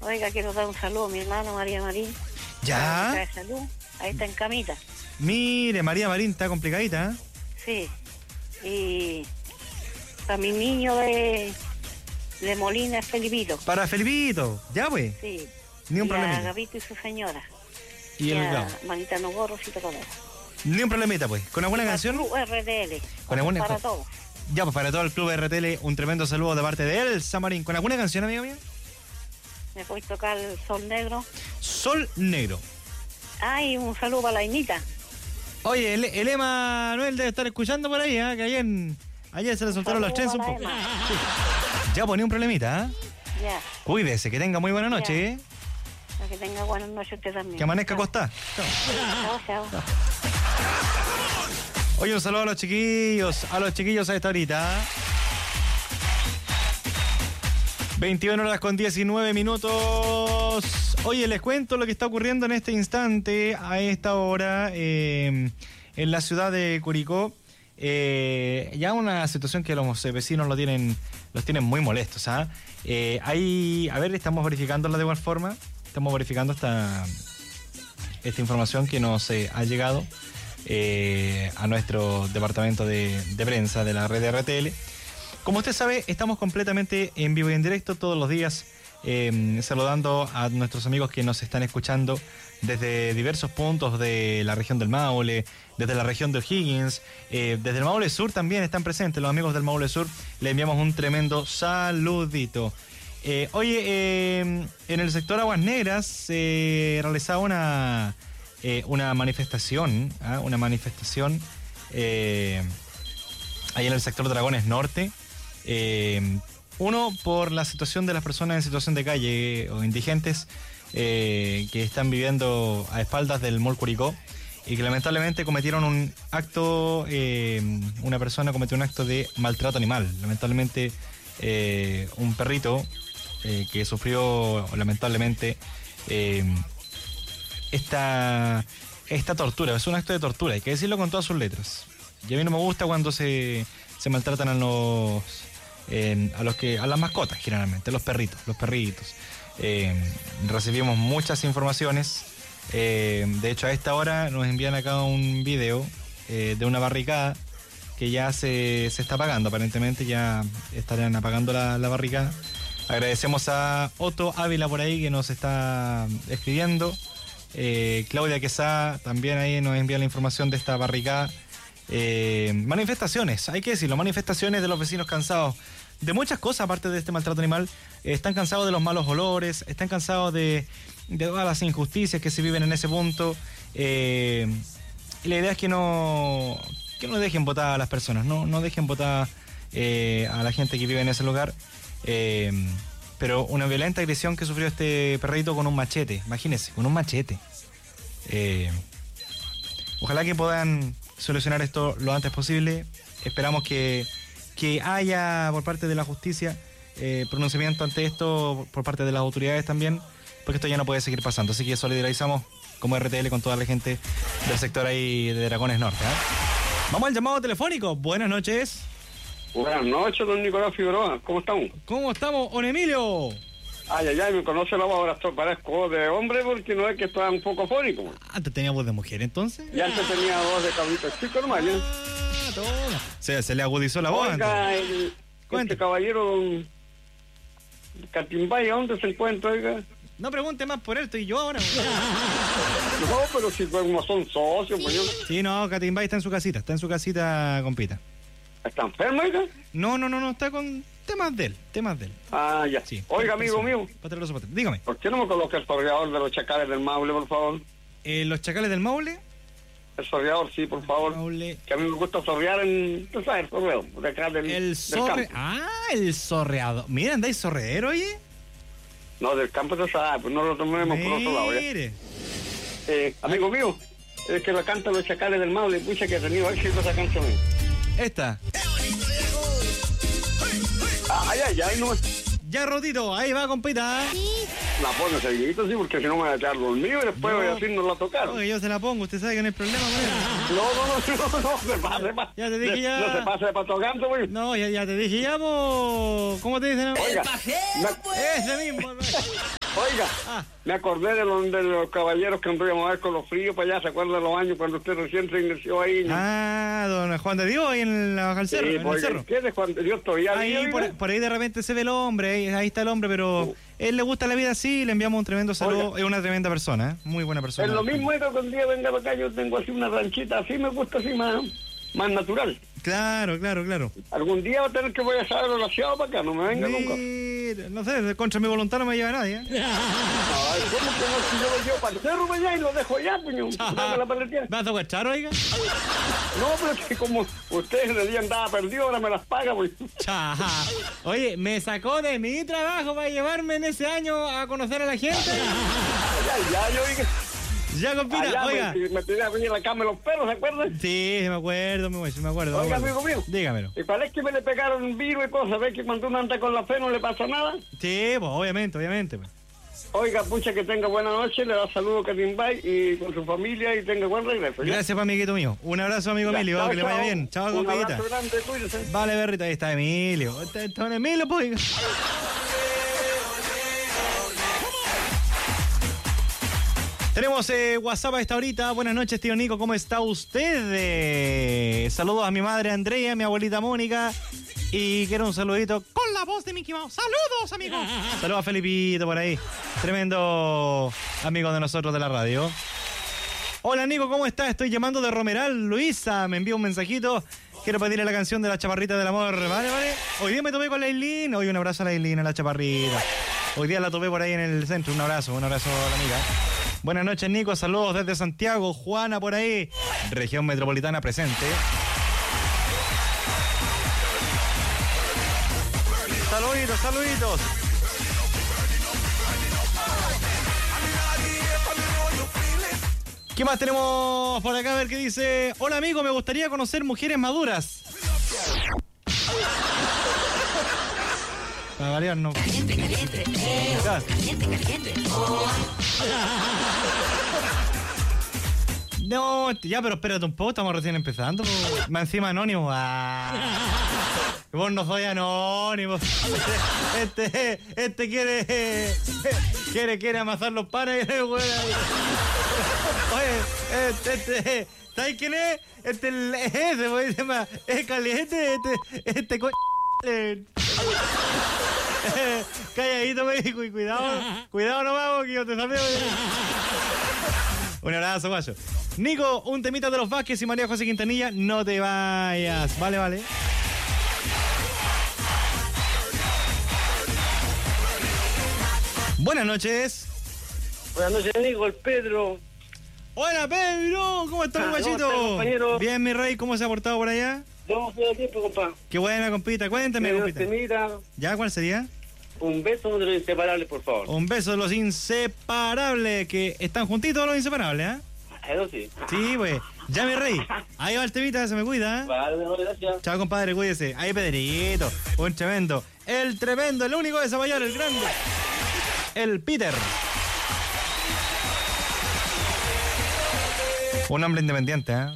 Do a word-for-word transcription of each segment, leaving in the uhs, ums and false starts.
Oiga, quiero dar un saludo a mi hermana María Marín. ¿Ya? De salud. Ahí está en camita. Mire, María Marín está complicadita, ¿eh? Sí. Y para mi niño de, de Molina, Felipito. Para Felipito, ya pues. Sí. Ni un y problemita. a Gabito y su señora. Y, y el a Gabo. Manita Nogorro, si te conoces. Ni un problemita pues. ¿Con alguna canción? Club R T L. Con alguna Para con... todos. Ya pues, para todo el club R T L, un tremendo saludo de parte de Elsa Marín. ¿Con alguna canción, amigo mío? ¿Me puedes tocar el Sol Negro? Sol Negro. Ay, un saludo para la Inita. Oye, el, el Emanuel debe estar escuchando por ahí, ¿eh? Que ayer, ayer se le soltaron los trens un poco. Sí. Ya ponía un problemita, ¿eh? Ya. Cuídese, que tenga muy buena noche, Ya. ¿eh? Para que tenga buenas noches usted también. Que amanezca Chao. acostada. Chao, chao. Oye, un saludo a los chiquillos, a los chiquillos a esta horita. veintiuna horas con diecinueve minutos. Oye, les cuento lo que está ocurriendo en este instante, a esta hora, eh, en la ciudad de Curicó. Eh, ya una situación que los vecinos lo tienen, los tienen muy molestos, ¿ah? Eh, hay, a ver, estamos verificándola de igual forma. Estamos verificando esta, esta información que nos eh, ha llegado eh, a nuestro departamento de, de prensa de la red de R T L. Como usted sabe, estamos completamente en vivo y en directo todos los días, eh, saludando a nuestros amigos que nos están escuchando desde diversos puntos de la región del Maule, desde la región de O'Higgins, eh, desde el Maule Sur también están presentes los amigos del Maule Sur. Le enviamos un tremendo saludito. Eh, oye, eh, en el sector Aguas Negras se eh, realizaba una, eh, una manifestación, ¿eh? una manifestación eh, ahí en el sector Dragones Norte. Eh, uno, por la situación de las personas en situación de calle eh, o indigentes eh, que están viviendo a espaldas del Mall Curicó y que lamentablemente cometieron un acto, eh, una persona cometió un acto de maltrato animal. Lamentablemente eh, un perrito eh, que sufrió lamentablemente eh, esta, esta tortura, es un acto de tortura, hay que decirlo con todas sus letras. Y a mí no me gusta cuando se, se maltratan a los eh, a los que a las mascotas generalmente, los perritos, los perritos. Eh, recibimos muchas informaciones. Eh, de hecho, a esta hora nos envían acá un video eh, de una barricada que ya se, se está apagando. Aparentemente ya estarán apagando la, la barricada. Agradecemos a Otto Ávila por ahí que nos está escribiendo. Eh, Claudia Quesada también ahí nos envía la información de esta barricada. Eh, manifestaciones, hay que decirlo, manifestaciones de los vecinos cansados de muchas cosas aparte de este maltrato animal. Eh, están cansados de los malos olores, están cansados de, de todas las injusticias que se viven en ese punto. Eh, y la idea es que no, que no dejen votar a las personas, no, no dejen votar eh, a la gente que vive en ese lugar. Eh, pero una violenta agresión que sufrió este perrito con un machete, imagínense, con un machete. Eh, ojalá que puedan solucionar esto lo antes posible. Esperamos que, que haya por parte de la justicia eh, pronunciamiento ante esto por parte de las autoridades también, porque esto ya no puede seguir pasando. Así que solidarizamos como R T L con toda la gente del sector ahí de Dragones Norte, ¿eh? Vamos al llamado telefónico. Buenas noches. Buenas noches, don Nicolás Figueroa. ¿Cómo estamos? ¿Cómo estamos, don Emilio? Ay, ay, ay, me conoce la voz, ahora estoy, parezco de hombre porque no es que estoy un poco fónico. ¿Antes tenía voz de mujer entonces? Y antes tenía voz de cabrito chico nomás, ¿ya? Ah, toma. Se, se le agudizó la voz. Oiga, el, este caballero, don Catimbay, ¿a dónde se encuentra, oiga? No pregunte más por él, estoy yo ahora. No, pero si como son socios, pues yo... Sí, no, Catimbay está en su casita, está en su casita, compita. ¿Está enfermo, oiga? No, no, no, no, está con temas de él, temas de él. Ah, ya. Sí, Oiga, amigo mío. Patrioso, patrioso. Dígame. ¿Por qué no me coloca el sorreador de los chacales del Maule, por favor? Eh, ¿Los chacales del Maule? El sorreador, sí, por favor. Maule. Que a mí me gusta sorrear en... ¿Tú sabes? El sorreo, de acá del, El del sorre... campo. Ah, el sorreado. Mira, andáis sorredero, oye. No, del campo se sabe, pues no lo tomemos por otro lado, ¿ya? Mire. Eh, amigo mío, es que la canta los chacales del Maule, pucha que ha tenido éxito esa canción. Esta. Ay, ay, ay, no. Ya, Rotito, ahí va, compita. La pone seguidito, sí, porque si no me voy a quedar dormido y después No. voy a decirnos la tocaron. Oye, yo se la pongo, usted sabe que no hay problema con eso. No, no, no, no, no, se pase, se pase. Ya te dije ya. No se pase de patogando, güey. No, ya, ya te dije ya, po. ¿Cómo te dicen? Oiga, me- Ese mismo. Oiga, Ah. me acordé de los, de los caballeros que anduvimos a ver con los fríos para allá. ¿Se acuerdan de los años cuando usted recién se inició ahí? Ah, don Juan de Dios, ahí en la baja del cerro, Sí, en el porque, cerro. ¿qué de Juan de Dios todavía? Ahí, vive, por, oiga? por ahí de repente se ve el hombre, ahí, ahí está el hombre, pero Uh. él le gusta la vida así, le enviamos un tremendo saludo. Oiga. Es una tremenda persona, ¿eh? Muy buena persona. Es lo mismo eso que un día venga para acá, yo tengo así una ranchita, así me gusta así más, más natural. Claro, claro, claro. Algún día va a tener que voy a saber relacionado para acá, no me venga nunca. Mira, no sé, contra mi voluntad no me lleva nadie, ¿eh? Ay, ¿cómo que no? Si yo lo llevo para el cerro para allá y lo dejo allá, puño. Dame la paletilla. ¿Vas a secuestrar, oiga? No, pero es que como ustedes le día andaba perdido, ahora me las paga, pues. Cha. Oye, me sacó de mi trabajo para llevarme en ese año a conocer a la gente. Allá, ya, yo dije. Ya, compita, Allá oiga. me, me tiré a venir a la cama de los perros, ¿se acuerdan? Sí, me acuerdo, me acuerdo, me acuerdo. me Oiga, acuerdo. amigo mío. Dígamelo. Y parece que me le pegaron un virus y cosas, ¿ves que cuando uno anda con la fe no le pasa nada? Sí, pues, obviamente, obviamente. Pues. Oiga, pucha, que tenga buena noche, le da saludos a Catimbay y con su familia y tenga buen regreso. ¿ya? Gracias, pa' amiguito mío. Un abrazo, amigo Ya, Emilio, chao, que le vaya chao. bien. Chao, Un compita. abrazo grande, cuídese. Vale, Berrito, ahí está Emilio. Está, está don Emilio, pues. Tenemos eh, WhatsApp a esta horita. Buenas noches, tío Nico. ¿Cómo está usted? Eh, saludos a mi madre Andrea, a mi abuelita Mónica. Y quiero un saludito con la voz de Mickey Mouse. ¡Saludos, amigos! Saludos a Felipito por ahí. Tremendo amigo de nosotros de la radio. Hola, Nico, ¿cómo estás? Estoy llamando de Romeral. Luisa me envía un mensajito. Quiero pedirle la canción de la Chaparrita del Amor. ¿Vale, vale? Hoy día me tomé con la Aileen. Hoy un abrazo a la Aileen, a la Chaparrita. Hoy día la tomé por ahí en el centro. Un abrazo, un abrazo a la amiga. Buenas noches, Nico. Saludos desde Santiago. Juana por ahí. Región metropolitana presente. Saluditos, saluditos. ¿Qué más tenemos por acá? A ver qué dice. Hola, amigo, me gustaría conocer mujeres maduras. Para variar, no. Caliente, caliente. Claro. Caliente, caliente. No, ya, pero espérate un poco, estamos recién empezando. Po. Más encima anónimo. Ah. Vos no soy anónimo. Este, este, este quiere, quiere, quiere amasar los panes. Oye, este, este, ¿sabes quién es? Este es ese, pues, se llama, es caliente, este, este co... Eh, calladito, médico, y cuidado, cuidado no vamos, que yo te sabía. Un abrazo, guayo. Nico, un temita de los Vázquez y María José Quintanilla, no te vayas. Vale, vale. Buenas noches. Buenas noches, Nico, el Pedro. Hola, Pedro. ¿Cómo estás, Ah, guachito? ¿cómo estás, compañero? Bien, mi rey. ¿Cómo se ha portado por allá? No, todo el tiempo, compa. Qué buena, compita. Cuéntame, compita. mira, ¿Ya? ¿Cuál sería? un beso de los inseparables, por favor. Un beso de los inseparables, que están juntitos los inseparables, ¿eh? Eso sí. Sí, pues. Ya, mi rey. Ahí va el temita, se me cuida, ¿eh? Vale, gracias. Chao, compadre, cuídese. Ahí, Pedrito. Un tremendo. El tremendo, el único de Zapallar, el grande. El Peter. Un hombre independiente, ¿eh?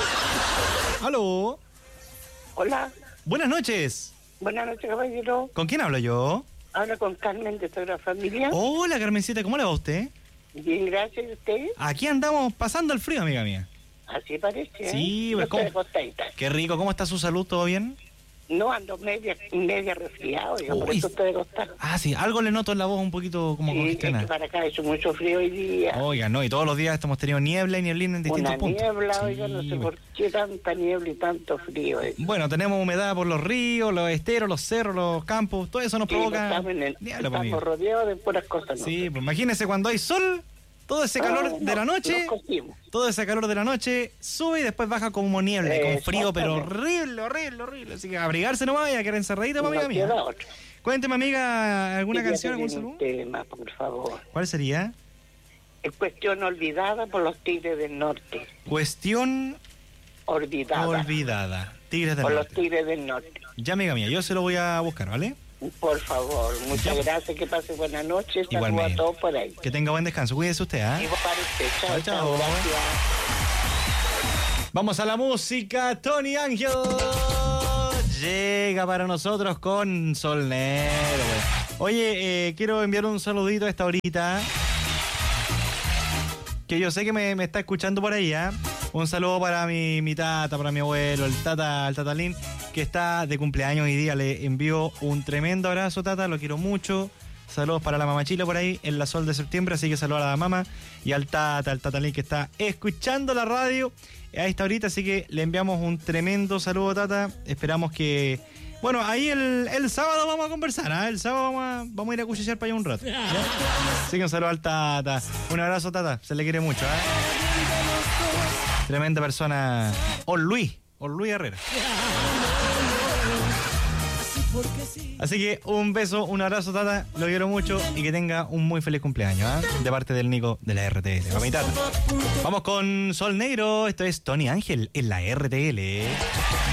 Aló. Hola, Buenas noches. buenas noches, caballero. ¿Con quién hablo yo? Habla con Carmen de Sagrada Familia. Hola, Carmencita, ¿cómo le va a usted? Bien, gracias. ¿Y usted? Aquí andamos pasando el frío, amiga mía. Así parece, ¿eh? Sí, Yo pues, ¿cómo? estoy contenta. Qué rico, ¿cómo está su salud? ¿Todo bien? No, ando media, media resfriado, digo, por Uy. eso estoy acostada. Ah, sí, algo le noto en la voz un poquito como Sí, es que congestionada. para acá ha hecho mucho frío hoy día. Oiga, no, y todos los días hemos tenido niebla y nieblina en distintos Una puntos. niebla, Sí, oiga, no sé pues. por qué tanta niebla y tanto frío. eh. Bueno, tenemos humedad por los ríos, los esteros, los cerros, los campos, todo eso nos Sí, provoca estamos en el- niebla, pues, amigo. estamos rodeados de puras cosas. ¿no? Sí, pues imagínese cuando hay sol, todo ese calor Ah, de no, la noche, nos costimos. todo ese calor de la noche sube y después baja como niebla, y con frío, pero Exactamente. horrible, horrible, horrible. Así que abrigarse nomás y a quedar encerradita, pues, No amiga mía. queda otra. Cuénteme, amiga, ¿alguna Quería canción, algún pedir saludo? un tema, por favor. ¿Cuál sería? Es cuestión olvidada por los Tigres del Norte. Cuestión Olvidada olvidada. Tigres del por los Norte. Tigres del Norte. Ya, amiga mía, yo se lo voy a buscar, ¿vale? Por favor, muchas Ya. gracias, que pase buena noche. Saludos Igualmente. a todos por ahí. Que tenga buen descanso. Cuídese usted, ¿ah? Igual para usted. Chao, Chao, chao. chao. Gracias. Vamos a la música. Tony Ángel llega para nosotros con Sol Negro. Oye, eh, quiero enviar un saludito a esta horita. Que yo sé que me, me está escuchando por ahí, ¿eh? Un saludo para mi, mi tata, para mi abuelo, el tata, el tatalín, que está de cumpleaños hoy día. Le envío un tremendo abrazo, tata, lo quiero mucho. Saludos para la mamachila por ahí en la Sol de Septiembre, así que saludos a la mamá y al tata, al tatalín que está escuchando la radio a esta horita, así que le enviamos un tremendo saludo, tata. Esperamos que... Bueno, ahí el, el sábado vamos a conversar, ¿eh? El sábado vamos a, vamos a ir a cuchillar para allá un rato, ¿ya? Así que un saludo al tata. Un abrazo, tata. Se le quiere mucho, ¿eh? Tremenda persona. Ol Luis. Ol Luis Herrera. Así que un beso, un abrazo, tata. Lo quiero mucho y que tenga un muy feliz cumpleaños, ¿eh? De parte del Nico de la R T L. Para mi tata. Vamos con Sol Negro. Esto es Tony Ángel en la R T L.